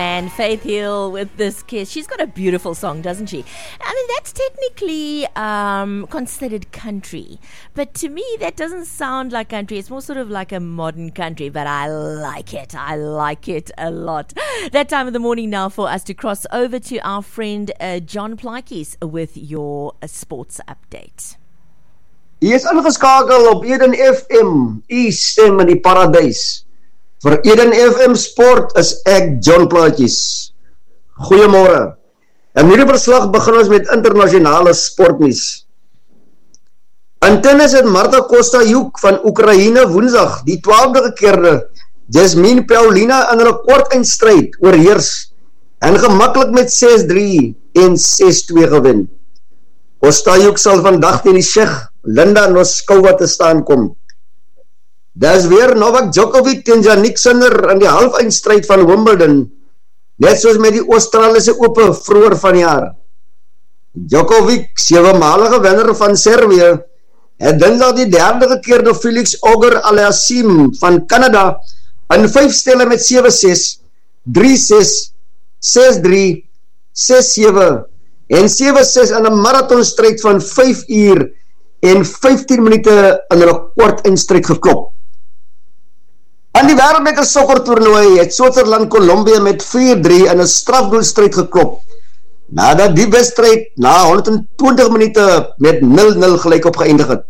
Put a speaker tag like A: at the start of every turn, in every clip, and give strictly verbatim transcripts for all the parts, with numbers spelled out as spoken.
A: And Faith Hill with This Kiss. She's got a beautiful song, doesn't she? I mean, that's technically um, considered country. But to me, that doesn't sound like country. It's more sort of like a modern country. But I like it. I like it a lot. That time of the morning now for us to cross over to our friend uh, John Plaatjes with your uh, sports update.
B: Hy is ingeskakel op Eden F M, u stem in die paradys. Vir Eden F M Sport is ek John Plaatjes. Goeiemôre. En hierdie verslag begin ons met internasionale sportnuus. In tennis het Marta Kostyuk van Oekraïne Woensdag die twaalfde gekeerde Jasmine Paulina in hulle korteindstryd oorheers en gemaklik met ses drie en ses twee gewen. Kostyuk sal vandag teen die Tsjech Linda Noskova te staan kom. Daar is weer Novak Djokovic teen Jannik Sinner in die halfeindstryd van Wimbledon, net soos met die Australiese Ope vroeër van die jaar. Djokovic, sewemalige wenner van Servië, het dinsdag die derde gekeerde Felix Auger-Aliassime van Canada in vyf stelle met sewe ses, drie ses, ses drie, ses sewe en sewe ses in 'n marathonstryd van vyf uur en vyftien minute in hulle kort eindstryd geklop. Aan die wêreldbeker sokkertoernooi het Switserland Kolombia met vier drie in 'n strafdoelstryd geklop, nadat die wedstryd na honderdtwintig minute met nul nul gelykop geëindig het.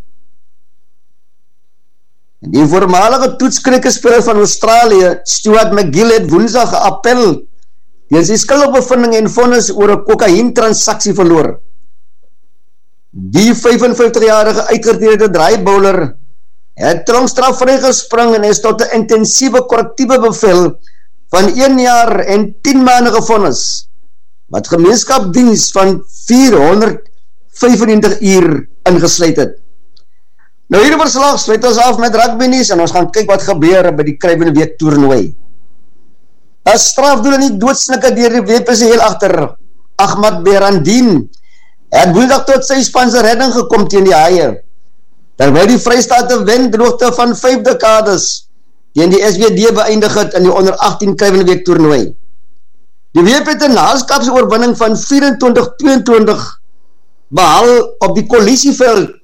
B: Die voormalige toetskrikkespeler van Australië, Stuart McGill, het Woensdag 'n appel teen sy skuldigbevindings en vonnis oor 'n kokaïentransaksie verloor. Die vyfenvyftigjarige uitgetrede draaibowler het tronkstraf vrygespring en is tot 'n intensiewe korrektiewe bevel van een jaar en tien maande gevonnis, wat gemeenskapsdiens van vierhonderdvyfennegentig uur ingesluit het. Nou hierdie verslag sluit ons af met rugby nuus en ons gaan kyk wat gebeur by die Krywende Week toernooi. 'n Strafdoel in die doodsnike deur die W P C heel agter Ahmad Berandien het Woensdag tot sy span se redding gekom teen die Haie, terwyl die Vrystate wen droogte van vyf dekades teen die S W D beëindig het in die onder agttien Krywende Week toernooi. Die W P het 'n naskapsoorwinning van vyf twee twee behaal op die Kolisieveld